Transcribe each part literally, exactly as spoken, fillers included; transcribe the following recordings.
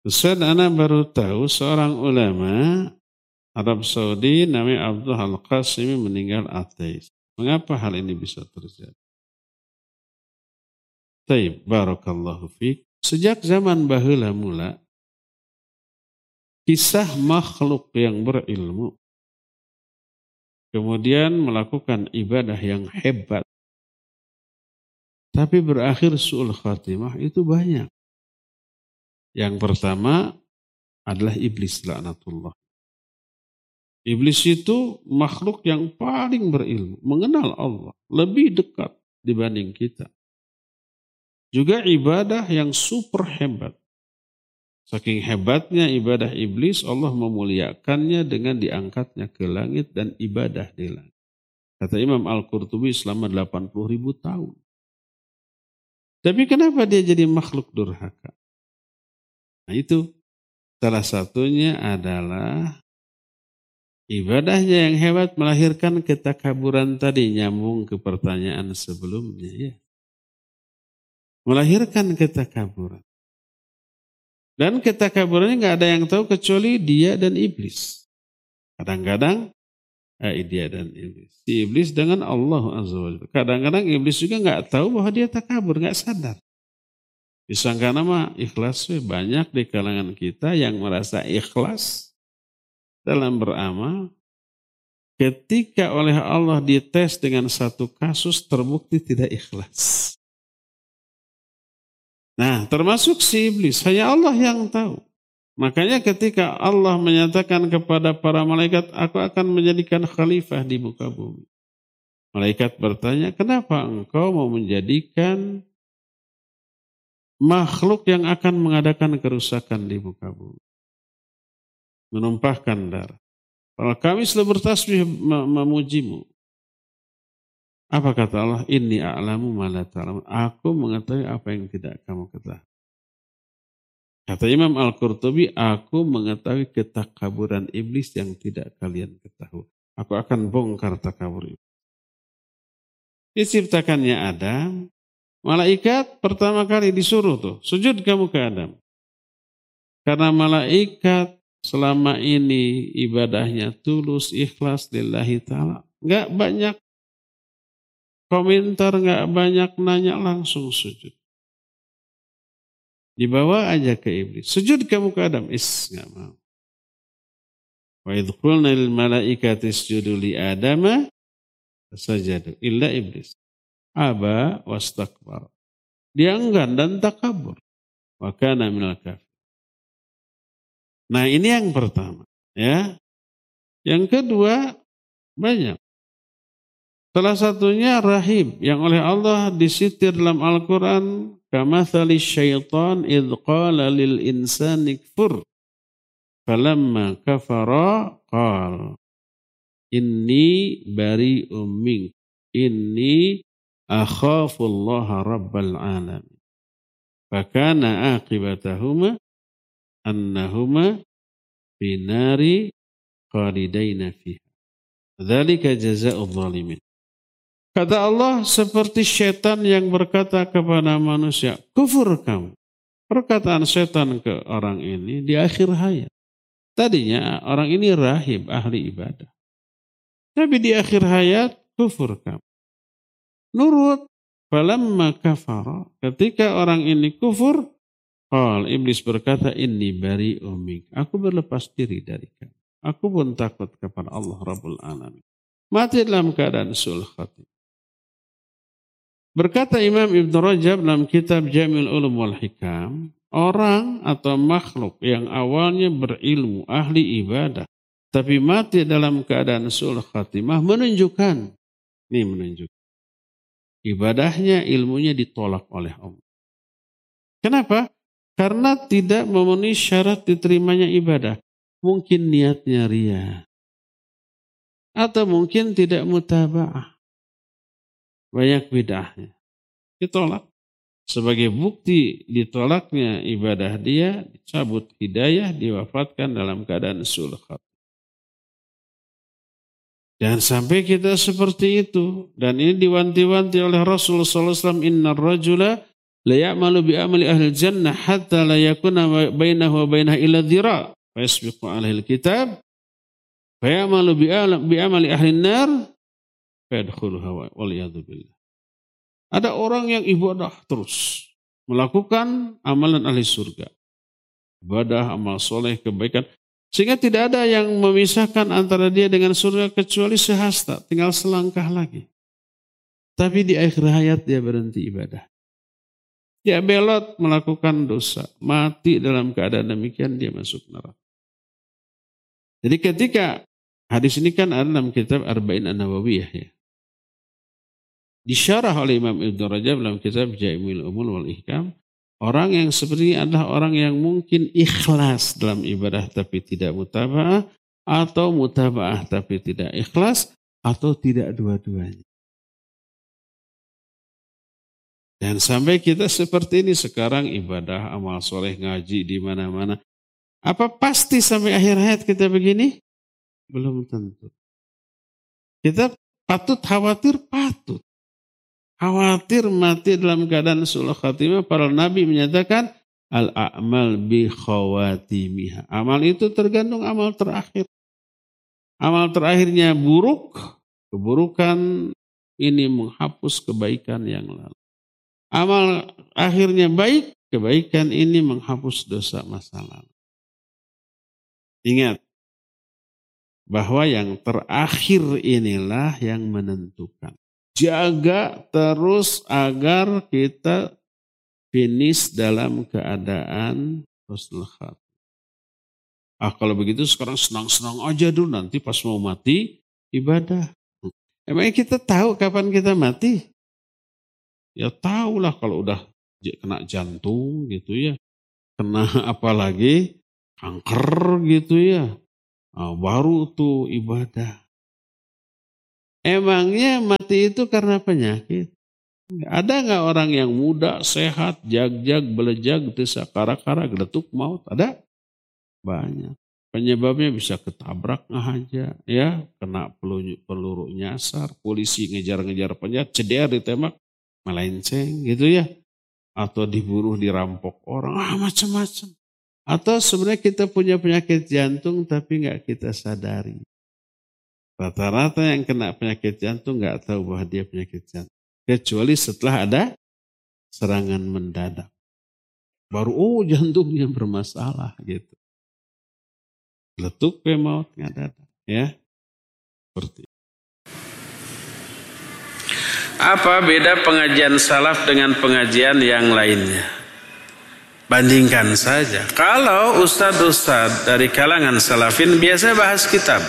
Ustaz, ana baru tahu seorang ulama Arab Saudi namanya Abdul Al-Qasimi meninggal ateis. Mengapa hal ini bisa terjadi? Taib, barakallahu fiik. Sejak zaman baheula mula, kisah makhluk yang berilmu, kemudian melakukan ibadah yang hebat, tapi berakhir su'ul khatimah itu banyak. Yang pertama adalah iblis laknatullah. Iblis itu makhluk yang paling berilmu, mengenal Allah, lebih dekat dibanding kita. Juga ibadah yang super hebat. Saking hebatnya ibadah iblis, Allah memuliakannya dengan diangkatnya ke langit dan ibadah di langit. Kata Imam Al-Qurtubi selama delapan puluh ribu tahun. Tapi kenapa dia jadi makhluk durhaka? Nah itu salah satunya adalah ibadahnya yang hebat melahirkan ketakaburan tadi, nyambung ke pertanyaan sebelumnya ya. Melahirkan ketakaburan. Dan ketakaburannya nggak ada yang tahu kecuali dia dan iblis. Kadang-kadang eh, dia dan iblis. Si iblis dengan Allah Azza wa Jalla. Kadang-kadang iblis juga nggak tahu bahwa dia takabur, nggak sadar. Disangka nama ikhlas, banyak di kalangan kita yang merasa ikhlas dalam beramal. Ketika oleh Allah dites dengan satu kasus terbukti tidak ikhlas. Nah, termasuk si iblis, hanya Allah yang tahu. Makanya ketika Allah menyatakan kepada para malaikat, aku akan menjadikan khalifah di muka bumi. Malaikat bertanya, kenapa engkau mau menjadikan makhluk yang akan mengadakan kerusakan di muka bumi? Menumpahkan darah. Kalau kami selalu bertasbih memujimu. Apa kata Allah? Inni a'lamu ma la ta'lamun. Aku mengetahui apa yang tidak kamu ketahui. Kata Imam Al-Qurtubi, aku mengetahui ketakaburan iblis yang tidak kalian ketahui. Aku akan bongkar takabur iblis. Diciptakannya Adam, malaikat pertama kali disuruh tuh, sujud kamu ke Adam. Karena malaikat selama ini ibadahnya tulus, ikhlas lillahi ta'ala. Enggak banyak komentar, nggak banyak nanya, langsung sujud. Dibawa aja ke iblis. Sujud kamu ke Adam. Is, nggak mau. Wa idh qulna lil malaikati isjudu li Adama fasajadu illa iblis. Aba wastakbar. Dia enggan dan takabur. Wa kana minal kafir. Nah, ini yang pertama, ya. Yang kedua, banyak. Salah satunya rahib yang oleh Allah disitir dalam Al-Quran. Kamathali syaitan idh qala lil insani kfur. Falamma kafara qal. Inni bari'um mink. Inni akhafullaha rabbal alamin. Fakana aqibatahuma annahuma binari khalidaina fiha. Dzalika jazaa'udz zalimin. Kata Allah, seperti setan yang berkata kepada manusia, kufur kamu. Perkataan setan ke orang ini di akhir hayat. Tadinya orang ini rahib, ahli ibadah. Tapi di akhir hayat, kufur kamu. Nurut. Falamma kafara. Ketika orang ini kufur, qal, iblis berkata, inni bari'um mink. Aku berlepas diri dari kamu. Aku pun takut kepada Allah Rabbul Alamin. Mati dalam keadaan su'ul khatimah. Berkata Imam Ibn Rajab dalam kitab Jamil Ulum wal Hikam, orang atau makhluk yang awalnya berilmu, ahli ibadah, tapi mati dalam keadaan su'ul khatimah menunjukkan, ini menunjukkan, ibadahnya, ilmunya ditolak oleh Allah. Kenapa? Karena tidak memenuhi syarat diterimanya ibadah. Mungkin niatnya riya. Atau mungkin tidak mutaba'ah. Banyak bid'ahnya. Ditolak. Sebagai bukti ditolaknya ibadah dia, dicabut hidayah, diwafatkan dalam keadaan su'ul khatimah. Jangan sampai kita seperti itu. Dan ini diwanti-wanti oleh Rasulullah sallallahu alaihi wasallam, innar rajula la ya'malu bi amali ahli jannah hatta la yakuna bainahu wa bainaha illa dhira' fa yasbiqu alaihi alkitab fa ya'malu bi amali ahli an-nar fa yadkhuluha wal iyadu billah. Ada orang yang ibadah terus, melakukan amalan ahli surga. Ibadah, amal soleh, kebaikan. Sehingga tidak ada yang memisahkan antara dia dengan surga kecuali sehasta, tinggal selangkah lagi. Tapi di akhir hayat dia berhenti ibadah. Dia belot melakukan dosa, mati dalam keadaan demikian dia masuk neraka. Jadi ketika hadis ini kan ada dalam kitab Arba'in An-Nawawiyah ya. Disyarah oleh Imam Ibn Rajab dalam kitab Jami'ul Ulum wal Ihkam. Orang yang seperti ini adalah orang yang mungkin ikhlas dalam ibadah tapi tidak mutaba'ah, atau mutaba'ah tapi tidak ikhlas, atau tidak dua-duanya. Dan sampai kita seperti ini sekarang ibadah, amal soleh, ngaji di mana-mana. Apa pasti sampai akhir hayat kita begini? Belum tentu. Kita patut khawatir, patut. Khawatir mati dalam keadaan su'ul khatimah. Para nabi menyatakan al-a'mal bi khawatimiha. Amal itu tergantung amal terakhir. Amal terakhirnya buruk, keburukan ini menghapus kebaikan yang lalu. Amal akhirnya baik, kebaikan ini menghapus dosa masa lalu. Ingat bahwa yang terakhir inilah yang menentukan. Jaga terus agar kita finish dalam keadaan husnul khatimah. Ah kalau begitu sekarang senang-senang aja dulu, nanti pas mau mati ibadah. Emangnya kita tahu kapan kita mati? Ya tahulah kalau udah kena jantung gitu ya. Kena apa lagi? Kanker gitu ya. Nah, baru tuh ibadah. Emangnya mati itu karena penyakit? Ada nggak orang yang muda, sehat, jag-jag, belejag, desa kara-kara, geletuk maut? Ada? Banyak. Penyebabnya bisa ketabrak aja, ya, kena peluru, peluru nyasar, polisi ngejar-ngejar penjahat, ceder ditembak, melenceng gitu ya. Atau dibunuh, dirampok orang, ah macam-macam. Atau sebenarnya kita punya penyakit jantung tapi nggak kita sadari. Rata-rata yang kena penyakit jantung nggak tahu bahwa dia penyakit jantung. Kecuali setelah ada serangan mendadak. Baru oh jantungnya bermasalah gitu. Letuk ke maut ngadadak ya. Seperti. Apa beda pengajian salaf dengan pengajian yang lainnya? Bandingkan saja. Kalau ustadz-ustadz dari kalangan salafin biasa bahas kitab.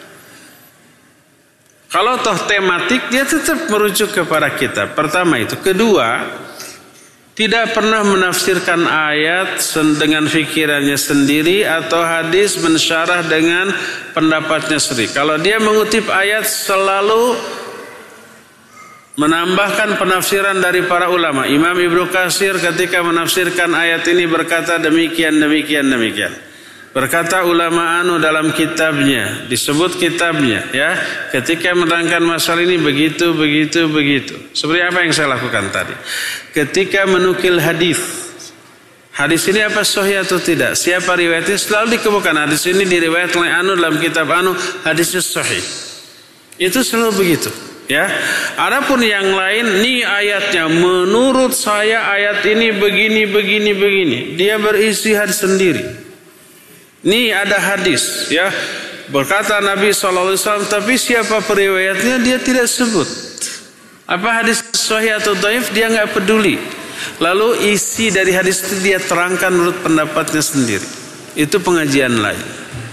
Kalau toh tematik dia tetap merujuk kepada kitab. Pertama itu. Kedua, tidak pernah menafsirkan ayat dengan fikirannya sendiri atau hadis mensyarah dengan pendapatnya sendiri. Kalau dia mengutip ayat selalu menambahkan penafsiran dari para ulama. Imam Ibnu Katsir ketika menafsirkan ayat ini berkata demikian, demikian, demikian. Berkata ulama anu dalam kitabnya, disebut kitabnya ya, ketika menerangkan masalah ini begitu, begitu, begitu. Seperti apa yang saya lakukan tadi. Ketika menukil hadis, hadis ini apa sahih atau tidak? Siapa riwayatnya? Selalu dikemukakan hadis ini diriwayatkan oleh anu dalam kitab anu, hadisnya sahih. Itu selalu begitu. Ya, adapun yang lain, nih ayatnya menurut saya ayat ini begini, begini, begini. Dia beristihad sendiri. Nih ada hadis, ya berkata Nabi shallallahu alaihi wasallam, tapi siapa periwayatnya dia tidak sebut. Apa hadis sahih atau dhaif dia nggak peduli. Lalu isi dari hadis itu dia terangkan menurut pendapatnya sendiri. Itu pengajian lain.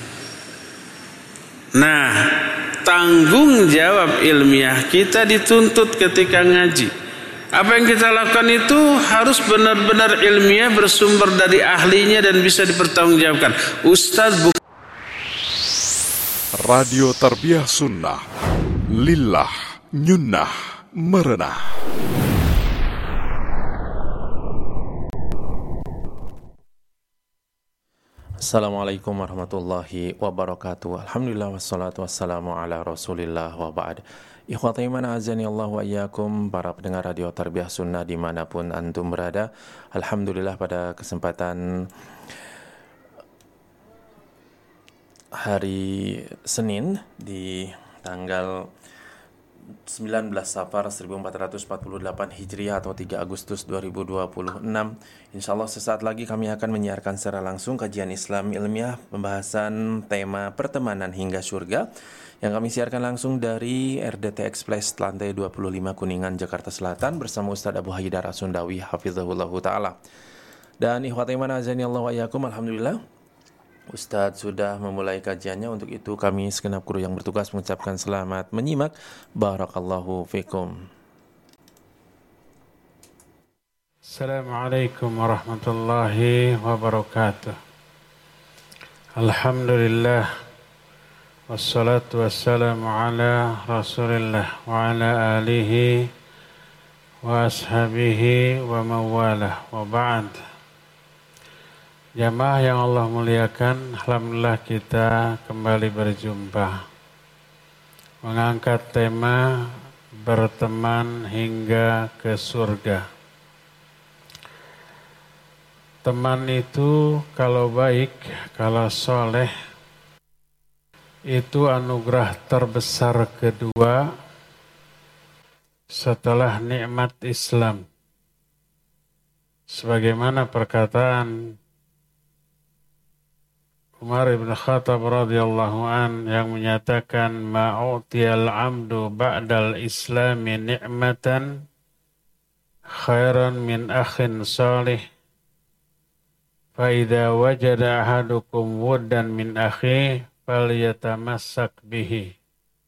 Nah, tanggung jawab ilmiah kita dituntut ketika ngaji. Apa yang kita lakukan itu harus benar-benar ilmiah, bersumber dari ahlinya dan bisa dipertanggungjawabkan. Ustaz bukan Radio Tarbiyah Sunnah, lillah, nyunnah, merenah. Assalamualaikum warahmatullahi wabarakatuh. Alhamdulillah wassalatu wassalamu ala rasulillah wa ba'd. Ikhwati iman azani Allah wa iyyakum, para pendengar Radio Tarbiyah Sunnah dimanapun antum berada. Alhamdulillah pada kesempatan hari Senin di tanggal sembilan belas Safar seribu empat ratus empat puluh delapan Hijriah atau tiga Agustus dua ribu dua puluh enam. Insyaallah sesaat lagi kami akan menyiarkan secara langsung kajian Islam ilmiah pembahasan tema pertemanan hingga surga yang kami siarkan langsung dari R D T Express lantai dua puluh lima Kuningan, Jakarta Selatan bersama Ustadz Abu Haidar As-Sundawi hafizahullah taala. Dan ikhwati iman azani Allah wa iyyakum, alhamdulillah Ustadz sudah memulai kajiannya. Untuk itu kami segenap kru yang bertugas mengucapkan selamat menyimak. Barakallahu fikum. Assalamualaikum warahmatullahi wabarakatuh. Alhamdulillah wassalatu wassalamu ala rasulillah wa ala alihi wa ashabihi wa mawalah wa ba'd. Jamaah yang Allah muliakan, alhamdulillah kita kembali berjumpa mengangkat tema berteman hingga ke surga. Teman itu kalau baik, kalau soleh, itu anugerah terbesar kedua setelah nikmat Islam. Sebagaimana perkataan Umar ibn Khattab radhiyallahu an yang menyatakan ma'utiyal amdu ba'dal islami ni'matan khairan min akhin salih fa idza wajada ahadukum wuddan min akhi falyatamassak bihi.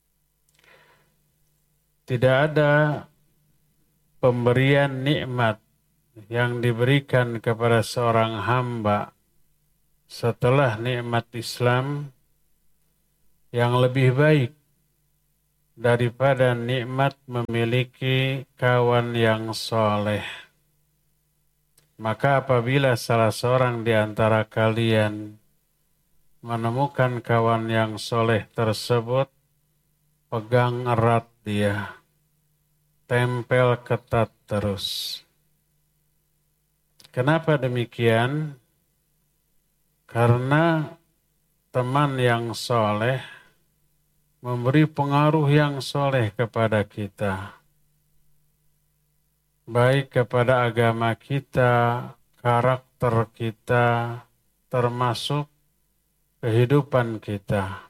Tidak ada pemberian nikmat yang diberikan kepada seorang hamba setelah nikmat Islam yang lebih baik daripada nikmat memiliki kawan yang soleh. Maka apabila salah seorang di antara kalian menemukan kawan yang soleh tersebut, pegang erat dia, tempel ketat terus. Kenapa demikian? Karena teman yang soleh memberi pengaruh yang soleh kepada kita, baik kepada agama kita, karakter kita, termasuk kehidupan kita.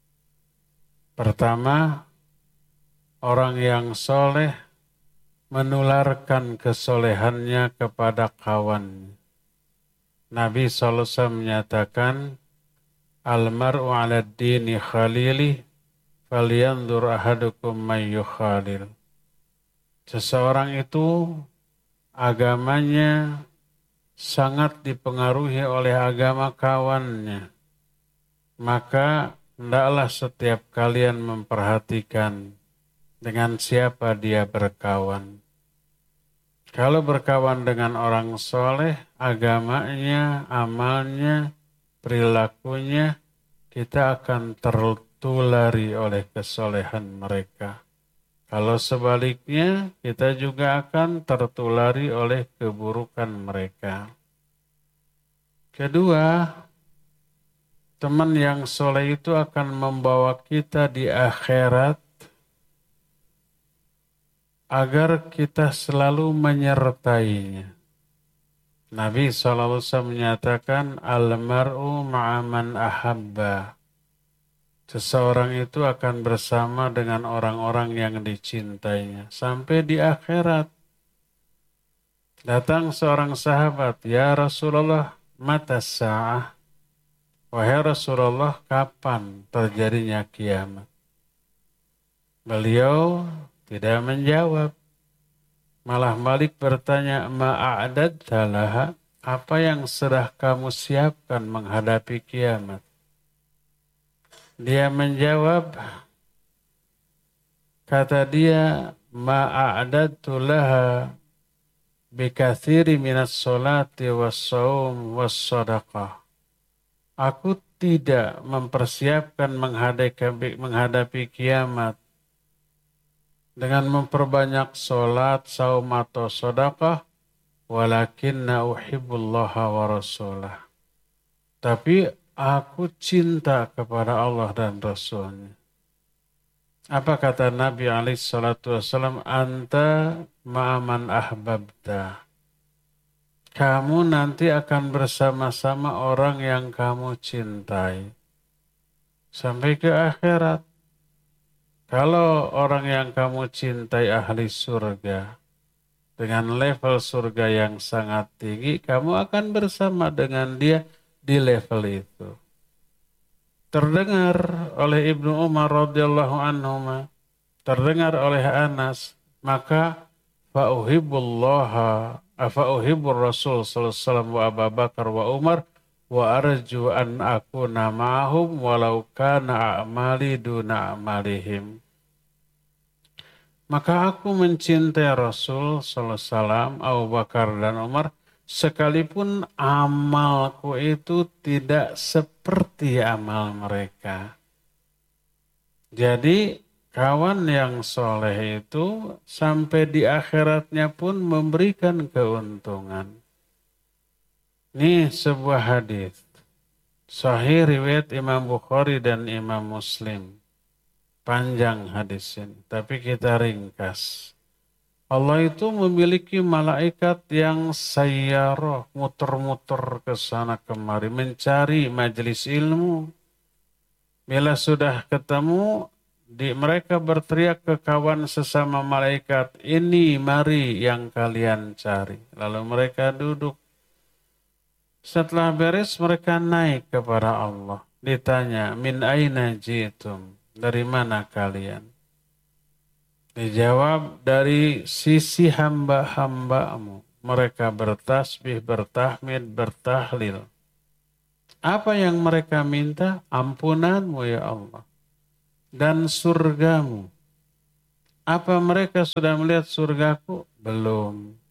Pertama, orang yang soleh menularkan kesolehannya kepada kawan. Nabi shallallahu alaihi wasallam menyatakan, Al-mar'u ala dini khalili, falyanzur ahadukum man yukhalil. Seseorang itu agamanya sangat dipengaruhi oleh agama kawannya. Maka hendaklah setiap kalian memperhatikan dengan siapa dia berkawan. Kalau berkawan dengan orang soleh, agamanya, amalnya, perilakunya, kita akan tertulari oleh kesolehan mereka. Kalau sebaliknya, kita juga akan tertulari oleh keburukan mereka. Kedua, teman yang soleh itu akan membawa kita di akhirat agar kita selalu menyertainya. Nabi shallallahu alaihi wasallam menyatakan, Al-mar'u ma'aman ahabba. Seseorang itu akan bersama dengan orang-orang yang dicintainya. Sampai di akhirat. Datang seorang sahabat, Ya Rasulullah, mata sa'ah. Wahai Rasulullah, kapan terjadinya kiamat? Beliau tidak menjawab. Malah balik bertanya, ma'a'adadta laha, apa yang sudah kamu siapkan menghadapi kiamat? Dia menjawab, kata dia, ma'a'adadtu laha bikathiri minas sholati was-saum was-sadaqah. Aku tidak mempersiapkan menghadapi, menghadapi kiamat dengan memperbanyak sholat, saum atau sedekah, walakinna uhibbullaha wa rasulah. Tapi aku cinta kepada Allah dan Rasulnya. Apa kata Nabi alaihi salatu wasallam? Anta ma'aman ahbabta. Kamu nanti akan bersama-sama orang yang kamu cintai. Sampai ke akhirat. Kalau orang yang kamu cintai ahli surga, dengan level surga yang sangat tinggi, kamu akan bersama dengan dia di level itu. Terdengar oleh Ibnu Umar radhiyallahu anhuma, terdengar oleh Anas, maka fa uhibbullaha afa uhibbur Rasul sallallahu alaihi wasallam wa Abu Bakar wa Umar wa arju an akuna ma'ahum walau kana a'mali duna a'malihim. Maka aku mencintai Rasul sallallahu alaihi wasallam, Abu Bakar dan Umar, sekalipun amalku itu tidak seperti amal mereka. Jadi kawan yang soleh itu sampai di akhiratnya pun memberikan keuntungan. Ini sebuah hadis sahih riwayat Imam Bukhari dan Imam Muslim. Panjang hadis ini, tapi kita ringkas. Allah itu memiliki malaikat yang sayyarah, muter-muter ke sana kemari, mencari majelis ilmu. Bila sudah ketemu, di, mereka berteriak ke kawan sesama malaikat, ini mari yang kalian cari. Lalu mereka duduk. Setelah beres mereka naik kepada Allah. Ditanya, min aina jitum? Dari mana kalian? Dijawab, dari sisi hamba-hambamu. Mereka bertasbih, bertahmid, bertahlil. Apa yang mereka minta? Ampunanmu ya Allah. Dan surgamu. Apa mereka sudah melihat surgaku? Belum.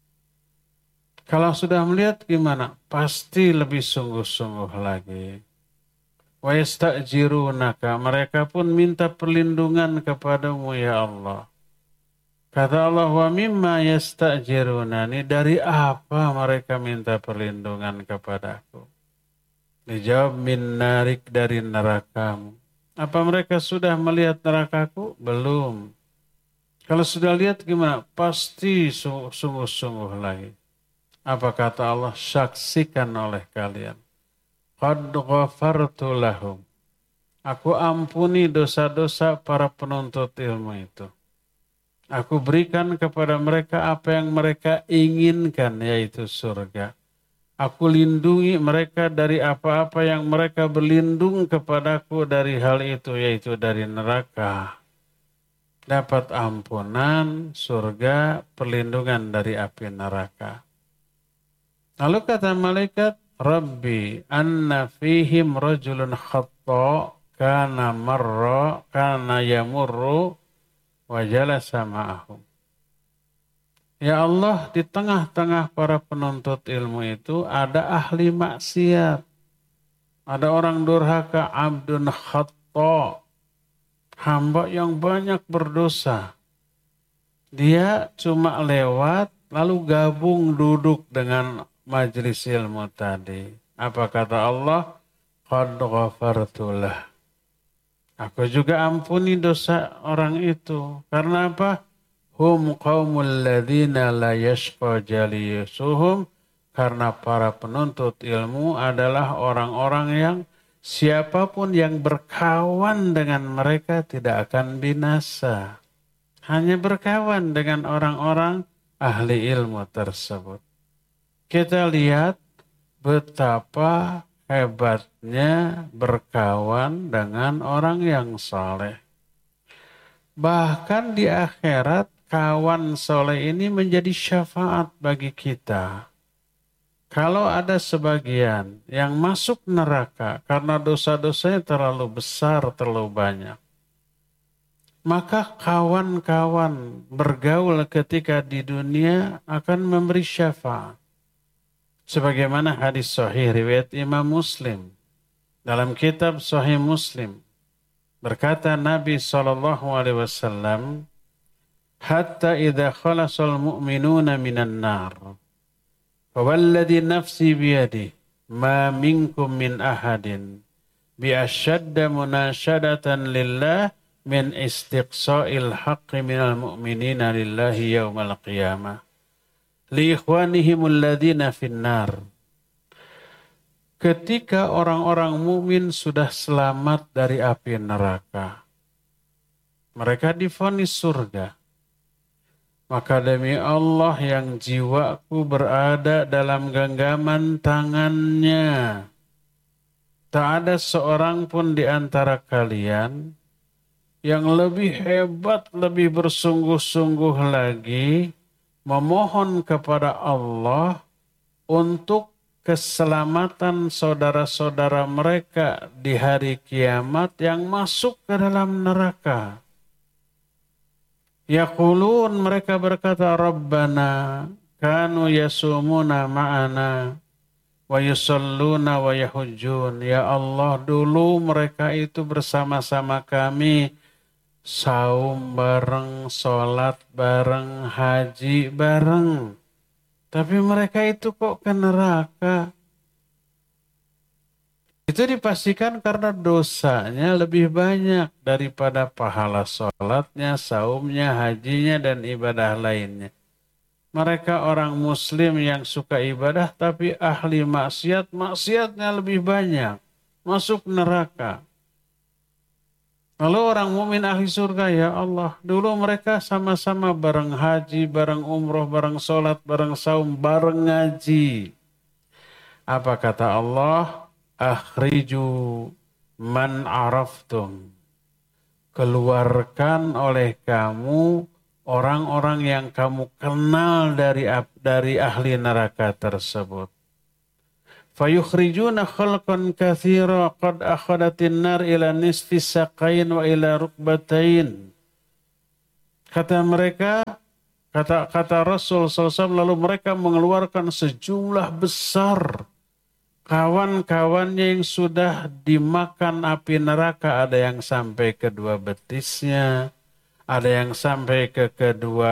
Kalau sudah melihat gimana? Pasti lebih sungguh-sungguh lagi. Wa yastajirunaka, mereka pun minta perlindungan kepadamu ya Allah. Kata Allah, wa mimma yastajirunani, dari apa mereka minta perlindungan kepadaku? Dijawab, min narik, dari nerakamu. Apa mereka sudah melihat nerakaku? Belum. Kalau sudah lihat gimana? Pasti sungguh-sungguh lagi. Apa kata Allah? Saksikan oleh kalian. Qad ghafartu lahum. Aku ampuni dosa-dosa para penuntut ilmu itu. Aku berikan kepada mereka apa yang mereka inginkan, yaitu surga. Aku lindungi mereka dari apa-apa yang mereka berlindung kepadaku dari hal itu, yaitu dari neraka. Dapat ampunan, surga, perlindungan dari api neraka. Lalu kata malaikat, Rabbi, anna fihim rajulun khatta kana marra kana yamurru wa jalasa ma'ahum. Ya Allah, di tengah-tengah para penuntut ilmu itu ada ahli maksiat. Ada orang durhaka, abdun khatta, hamba yang banyak berdosa. Dia cuma lewat lalu gabung duduk dengan majelis ilmu tadi. Apa kata Allah? Qad ghafartulah. Aku juga ampuni dosa orang itu. Karena apa? Hum qaumul ladzina la yashqa jalisuhum. Karena para penuntut ilmu adalah orang-orang yang siapapun yang berkawan dengan mereka tidak akan binasa. Hanya berkawan dengan orang-orang ahli ilmu tersebut. Kita lihat betapa hebatnya berkawan dengan orang yang saleh. Bahkan di akhirat, kawan saleh ini menjadi syafaat bagi kita. Kalau ada sebagian yang masuk neraka karena dosa-dosanya terlalu besar, terlalu banyak, maka kawan-kawan bergaul ketika di dunia akan memberi syafaat. Sebagaimana hadis sahih riwayat Imam Muslim. Dalam kitab Sahih Muslim. Berkata Nabi shallallahu alaihi wasallam, hatta idza khalasal mu'minuna minan nar. Fawalladhi nafsi biyadi ma minkum min ahadin bi ashadda munashadatan lillah min istiqsa'il haqqi minal mu'minina lillahi yawmal qiyamah li ikhwanihim alladhina finnar. Ketika orang-orang mukmin sudah selamat dari api neraka, mereka divonis surga. Maka demi Allah yang jiwaku berada dalam genggaman tangannya, tak ada seorang pun di antara kalian yang lebih hebat, lebih bersungguh-sungguh lagi memohon kepada Allah untuk keselamatan saudara-saudara mereka di hari kiamat yang masuk ke dalam neraka. Yaqulun, mereka berkata, Rabbana kanu yasumuna ma'ana wa yusalluna wa yahujjun. Ya Allah, dulu mereka itu bersama-sama kami saum bareng, sholat bareng, haji bareng. Tapi mereka itu kok ke neraka? Itu dipastikan karena dosanya lebih banyak daripada pahala sholatnya, saumnya, hajinya, dan ibadah lainnya. Mereka orang muslim yang suka ibadah tapi ahli maksiat, maksiatnya lebih banyak, masuk neraka. Lalu orang mukmin ahli surga, ya Allah, dulu mereka sama-sama bareng haji, bareng umroh, bareng sholat, bareng saum, bareng ngaji. Apa kata Allah? Akhriju man araftum. Keluarkan oleh kamu orang-orang yang kamu kenal dari dari ahli neraka tersebut. Fayukhrijuna khalqan katsira qad akhadatin nar ila nisfi saqain wa ila rukbatain. Kata mereka, kata kata Rasul sallallahu alaihi wasallam, lalu mereka mengeluarkan sejumlah besar kawan-kawannya yang sudah dimakan api neraka. Ada yang sampai ke dua betisnya, ada yang sampai ke kedua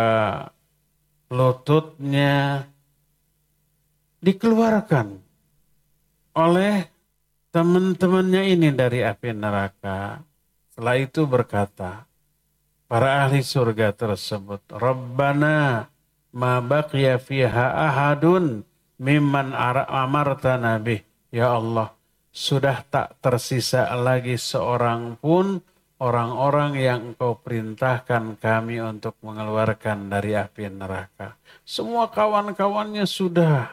lututnya, dikeluarkan oleh teman-temannya ini dari api neraka. Setelah itu berkata para ahli surga tersebut, Rabbana ma baqiya fiha ahadun mimman amartana bih. Ya Allah, sudah tak tersisa lagi seorang pun orang-orang yang Engkau perintahkan kami untuk mengeluarkan dari api neraka. Semua kawan-kawannya sudah.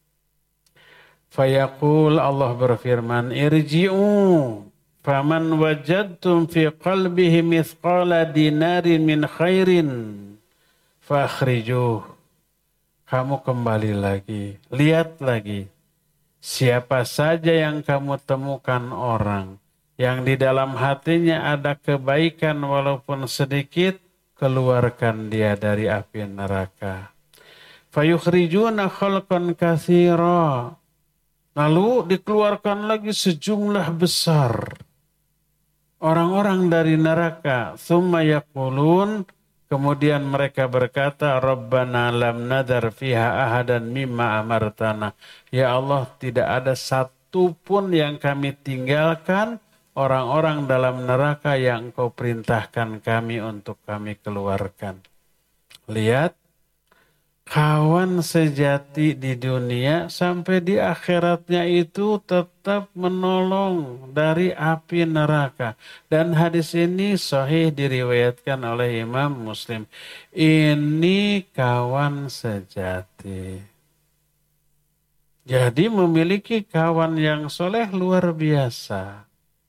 Fayaqul, Allah berfirman, irji'u faman wajadtum fi qalbihi mithqala dinarin min khairin fakhrijuh. Kamu kembali lagi, lihat lagi. Siapa saja yang kamu temukan orang yang di dalam hatinya ada kebaikan walaupun sedikit, keluarkan dia dari api neraka. Fayukhrijuna khalqan katsira. Lalu dikeluarkan lagi sejumlah besar orang-orang dari neraka. Tsumma yaqulun, kemudian mereka berkata, Rabbana lam nadar fiha ahadan mimma amartana. Ya Allah, tidak ada satu pun yang kami tinggalkan orang-orang dalam neraka yang Engkau perintahkan kami untuk kami keluarkan. Lihat, kawan sejati di dunia sampai di akhiratnya itu tetap menolong dari api neraka. Dan hadis ini sahih diriwayatkan oleh Imam Muslim. Ini kawan sejati. Jadi memiliki kawan yang soleh luar biasa.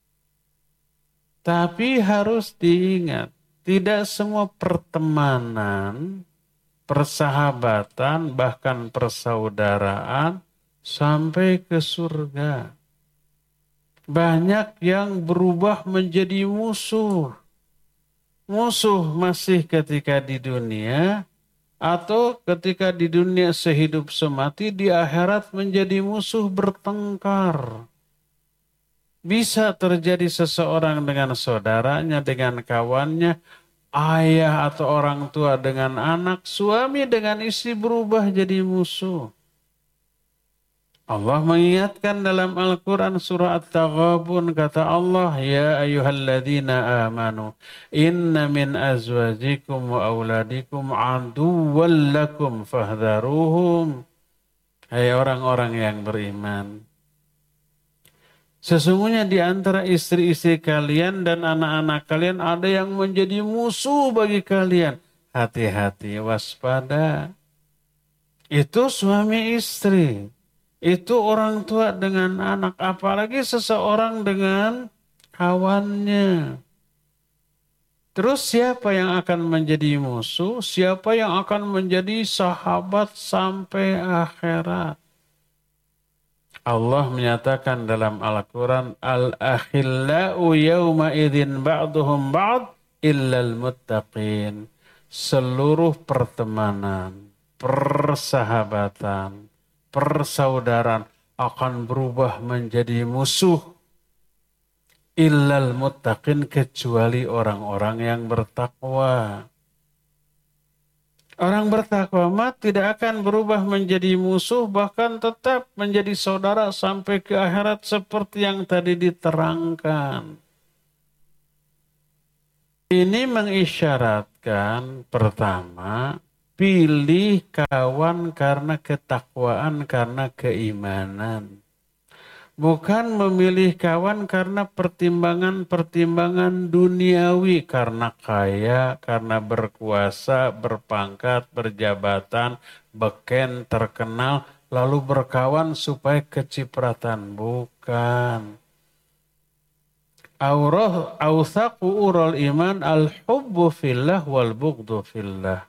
Tapi harus diingat, tidak semua pertemanan, persahabatan, bahkan persaudaraan sampai ke surga. Banyak yang berubah menjadi musuh. Musuh masih ketika di dunia, atau ketika di dunia sehidup semati, di akhirat menjadi musuh bertengkar. Bisa terjadi seseorang dengan saudaranya, dengan kawannya, ayah atau orang tua dengan anak, suami dengan istri berubah jadi musuh. Allah mengingatkan dalam Al-Quran surah At-Taghabun, kata Allah, ya ayyuhalladzina amanu, inna min azwajikum wa auladikum aduwwan lakum fahdharuhum. Hai orang-orang yang beriman, sesungguhnya di antara istri-istri kalian dan anak-anak kalian ada yang menjadi musuh bagi kalian. Hati-hati, waspada. Itu suami istri. Itu orang tua dengan anak, apalagi seseorang dengan kawannya. Terus siapa yang akan menjadi musuh? Siapa yang akan menjadi sahabat sampai akhirat? Allah menyatakan dalam Al-Quran, Al-akhillau yawma idhin ba'duhum ba'd illal muttaqin. Seluruh pertemanan, persahabatan, persaudaraan akan berubah menjadi musuh. Illal muttaqin, kecuali orang-orang yang bertakwa. Orang bertakwa mah tidak akan berubah menjadi musuh, bahkan tetap menjadi saudara sampai ke akhirat seperti yang tadi diterangkan. Ini mengisyaratkan pertama, pilih kawan karena ketakwaan, karena keimanan. Bukan memilih kawan karena pertimbangan-pertimbangan duniawi, karena kaya, karena berkuasa, berpangkat, berjabatan, beken, terkenal, lalu berkawan supaya kecipratan. Bukan. Aurah awthaqu ural iman al-hubbu fillah wal bughdu fillah.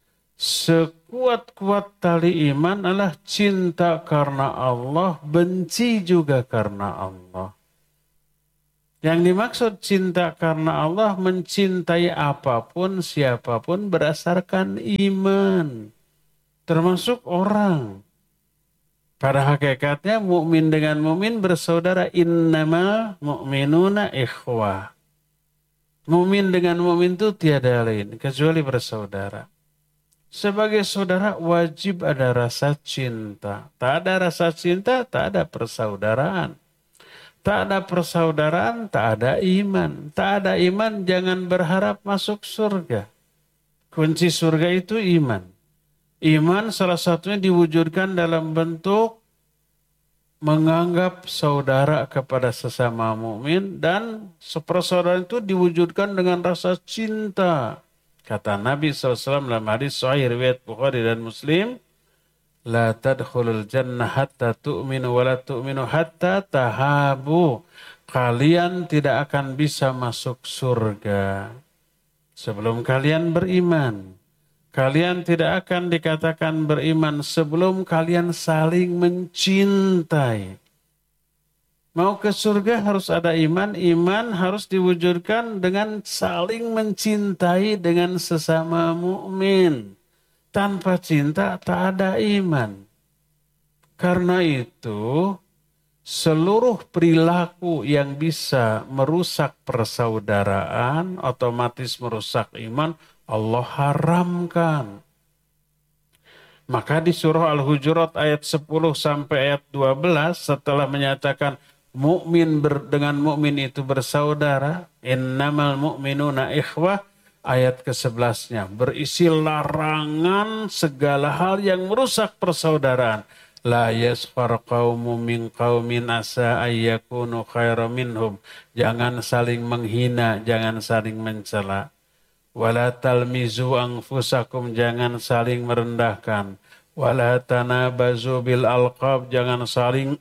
Sekuat-kuat tali iman adalah cinta karena Allah, benci juga karena Allah. Yang dimaksud cinta karena Allah, mencintai apapun, siapapun berdasarkan iman. Termasuk orang. Pada hakikatnya mukmin dengan mukmin bersaudara, innamal mu'minuna ikhwah. Mukmin dengan mukmin itu tiada lain kecuali bersaudara. Sebagai saudara wajib ada rasa cinta. Tak ada rasa cinta, tak ada persaudaraan. Tak ada persaudaraan, tak ada iman. Tak ada iman, jangan berharap masuk surga. Kunci surga itu iman. Iman salah satunya diwujudkan dalam bentuk menganggap saudara kepada sesama mukmin, dan persaudaraan itu diwujudkan dengan rasa cinta. Kata Nabi shallallahu alaihi wasallam dalam hadis sahih riwayat Bukhari dan Muslim, la tadkhulul jannah hatta tu'minu wa la tu'minu hatta tahabu. Kalian tidak akan bisa masuk surga sebelum kalian beriman. Kalian tidak akan dikatakan beriman sebelum kalian saling mencintai. Mau ke surga harus ada iman, iman harus diwujudkan dengan saling mencintai dengan sesama mukmin. Tanpa cinta tak ada iman. Karena itu, seluruh perilaku yang bisa merusak persaudaraan, otomatis merusak iman, Allah haramkan. Maka di surah Al-Hujurat ayat sepuluh sampai ayat dua belas, setelah menyatakan mukmin dengan mukmin itu bersaudara, innamal mu'minuna ikhwah, ayat ke-sebelasnya berisi larangan segala hal yang merusak persaudaraan. La yaskhar qaumun min qaumin asa ayyakunu khairan minhum. Jangan saling menghina, jangan saling mencela. Wala talmizu anfusakum, jangan saling merendahkan. Wala tanabazu bil alqab, jangan saling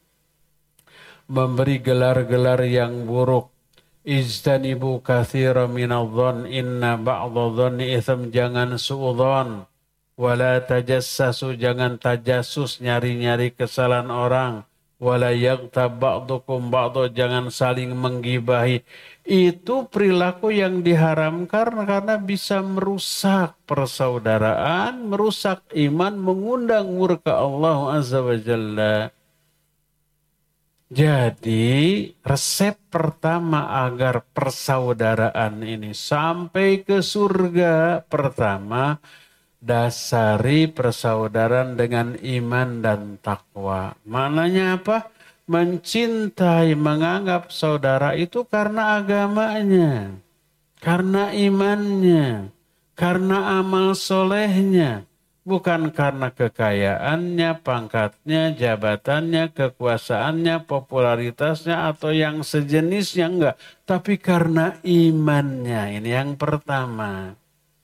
memberi gelar-gelar yang buruk. Ijtanibu katsira minadh-dhann inna ba'dadh-dhanni itsam, jangan suudzon. Wala tajassasu, jangan tajasus, nyari-nyari kesalahan orang. Wala yaghtab ba'dukum ba'dha, jangan saling menggibahi. Itu perilaku yang diharamkan karena bisa merusak persaudaraan, merusak iman, mengundang murka Allah Azza wa Jalla. Jadi resep pertama agar persaudaraan ini sampai ke surga, pertama dasari persaudaraan dengan iman dan takwa. Maknanya apa? Mencintai, menganggap saudara itu karena agamanya, karena imannya, karena amal solehnya. Bukan karena kekayaannya, pangkatnya, jabatannya, kekuasaannya, popularitasnya, atau yang sejenisnya, enggak. Tapi karena imannya, ini yang pertama.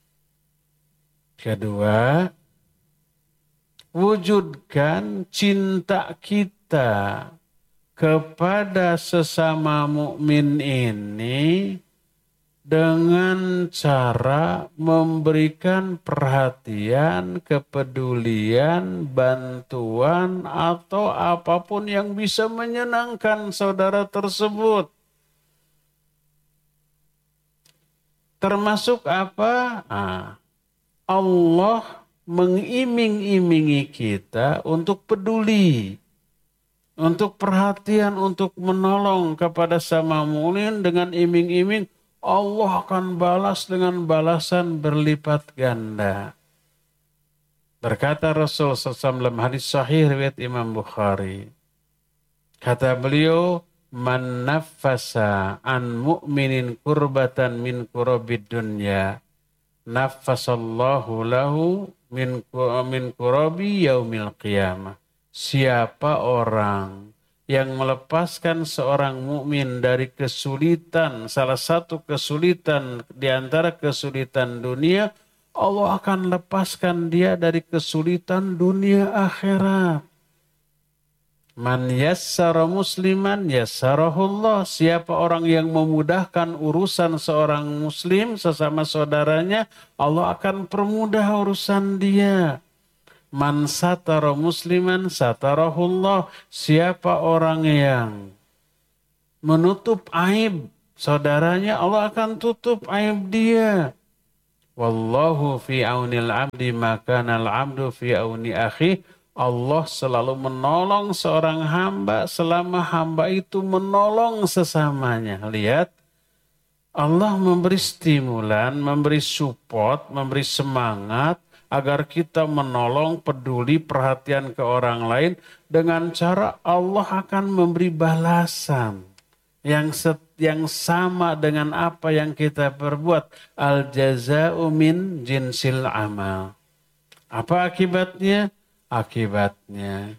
Kedua, wujudkan cinta kita kepada sesama mukmin ini dengan cara memberikan perhatian, kepedulian, bantuan, atau apapun yang bisa menyenangkan saudara tersebut. Termasuk apa? Ah, Allah mengiming-imingi kita untuk peduli, untuk perhatian, untuk menolong kepada sama mukmin dengan iming-iming Allah akan balas dengan balasan berlipat ganda. Berkata Rasul sallallahu alaihi wasallam dalam hadis sahih riwayat Imam Bukhari. Kata beliau, "Man naffasa an mu'minin kurbatan min kurabid dunya, naffasallahu lahu min min kurabi yaumil qiyamah." Siapa orang yang melepaskan seorang mukmin dari kesulitan, salah satu kesulitan di antara kesulitan dunia, Allah akan lepaskan dia dari kesulitan dunia akhirat. Man yassara musliman yassarahullah. Siapa orang yang memudahkan urusan seorang muslim sesama saudaranya, Allah akan permudah urusan dia. Man satara musliman satarahullah. Siapa orang yang menutup aib saudaranya, Allah akan tutup aib dia. Wallahu fi aunil abdi makanal abdu fi auni akhi. Allah selalu menolong seorang hamba selama hamba itu menolong sesamanya. Lihat, Allah memberi stimulan, memberi support, memberi semangat agar kita menolong, peduli, perhatian ke orang lain dengan cara Allah akan memberi balasan yang set, yang sama dengan apa yang kita perbuat. Al jaza'u min jinsil amal. Apa akibatnya? Akibatnya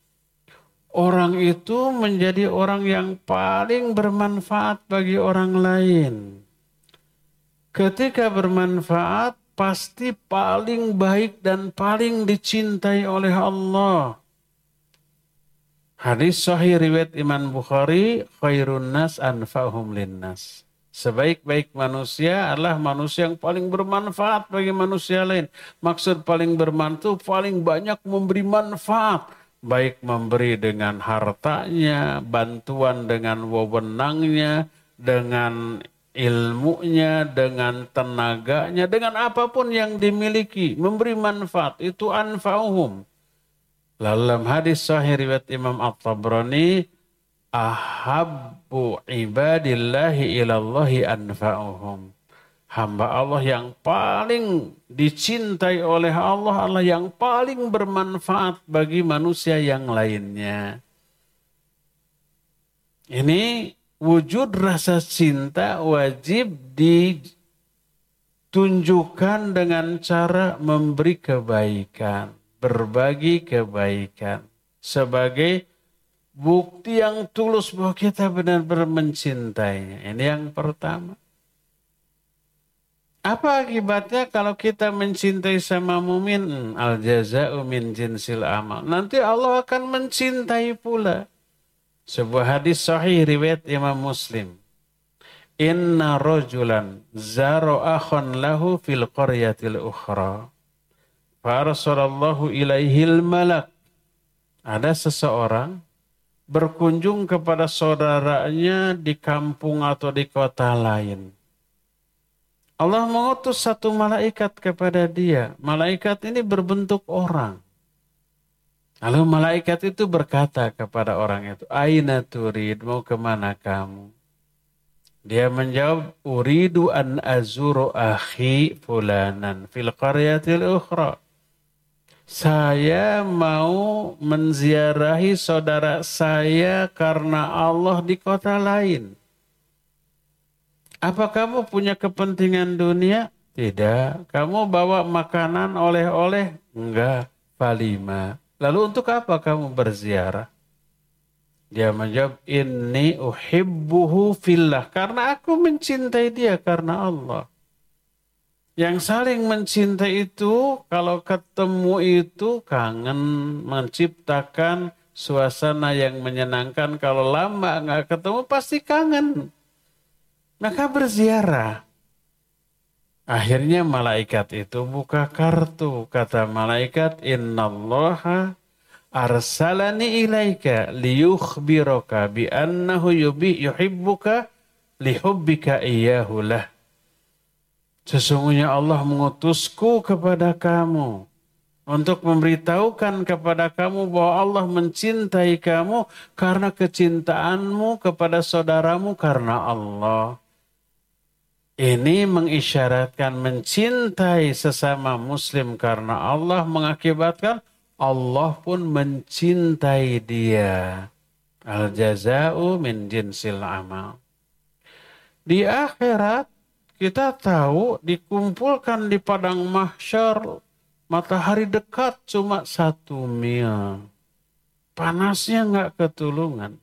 orang itu menjadi orang yang paling bermanfaat bagi orang lain. Ketika bermanfaat, pasti paling baik dan paling dicintai oleh Allah. Hadis sahih riwayat Imam Bukhari, khairun nas anfa'hum linnas. Sebaik-baik manusia adalah manusia yang paling bermanfaat bagi manusia lain. Maksud paling bermanfaat, paling banyak memberi manfaat. Baik memberi dengan hartanya, bantuan dengan wewenangnya, dengan ilmunya, dengan tenaganya, dengan apapun yang dimiliki, memberi manfaat, itu anfa'uhum. Dalam hadis sahih riwayat Imam At-Tabrani, ahabbu ibadillahi ilallahi anfa'uhum. Hamba Allah yang paling dicintai oleh Allah adalah yang paling bermanfaat bagi manusia yang lainnya. Ini wujud rasa cinta wajib ditunjukkan dengan cara memberi kebaikan, berbagi kebaikan sebagai bukti yang tulus bahwa kita benar-benar mencintainya. Ini yang pertama. Apa akibatnya kalau kita mencintai sama mumin? Al jaza'u min jinsil amal. Nanti Allah akan mencintai pula. Sebuah hadis sahih riwayat Imam Muslim. Inna rajulan zaro akhon lahu fil qaryatil ukhra. Fa'arsalallahu ilaihil malak. Ada seseorang berkunjung kepada saudaranya di kampung atau di kota lain. Allah mengutus satu malaikat kepada dia. Malaikat ini berbentuk orang. Lalu malaikat itu berkata kepada orang itu, aina turid, mau kemana kamu? Dia menjawab, uridu an azuru akhi fulanan fil qaryatil ukhra. Saya mau menziarahi saudara saya karena Allah di kota lain. Apa kamu punya kepentingan dunia? Tidak. Kamu bawa makanan, oleh-oleh? Enggak. Falima. Lalu untuk apa kamu berziarah? Dia menjawab, inni uhibbuhu fillah. Karena aku mencintai dia karena Allah. Yang saling mencintai itu, kalau ketemu itu kangen, menciptakan suasana yang menyenangkan. Kalau lama nggak ketemu pasti kangen. Maka berziarah. Akhirnya malaikat itu buka kartu. Kata malaikat, innallaha arsalani ilaika liyukhbiraka bi annahu yuhibbuka lihubbika iyyahulah. Sesungguhnya Allah mengutusku kepada kamu untuk memberitahukan kepada kamu bahwa Allah mencintai kamu karena kecintaanmu kepada saudaramu karena Allah. Ini mengisyaratkan mencintai sesama muslim karena Allah mengakibatkan Allah pun mencintai dia. Al-jaza'u min jinsil amal. Di akhirat kita tahu dikumpulkan di padang mahsyar, matahari dekat cuma satu mil. Panasnya nggak ketulungan.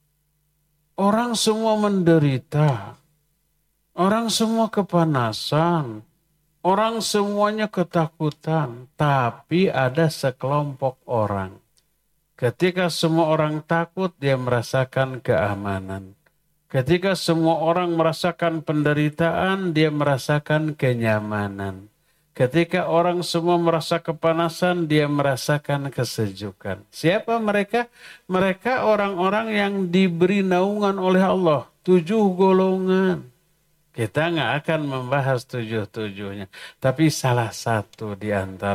Orang semua menderita. Orang semua kepanasan. Orang semuanya ketakutan. Tapi ada sekelompok orang. Ketika semua orang takut, dia merasakan keamanan. Ketika semua orang merasakan penderitaan, dia merasakan kenyamanan. Ketika orang semua merasa kepanasan, dia merasakan kesejukan. Siapa mereka? Mereka orang-orang yang diberi naungan oleh Allah. Tujuh golongan. Kita nggak akan membahas tujuh-tujuhnya. Tapi salah satu di antara